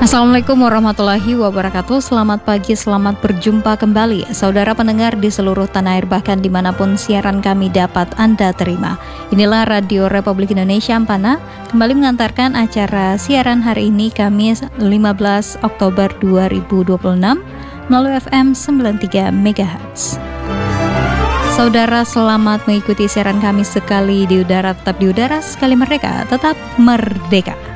Assalamualaikum warahmatullahi wabarakatuh. Selamat pagi, selamat berjumpa kembali saudara pendengar di seluruh tanah air, bahkan dimanapun siaran kami dapat Anda terima. Inilah Radio Republik Indonesia Ampana kembali mengantarkan acara siaran hari ini Kamis 15 Oktober 2026 melalui FM 93 MHz. Saudara, selamat mengikuti siaran kami sekali di udara tetap di udara, sekali merdeka tetap merdeka.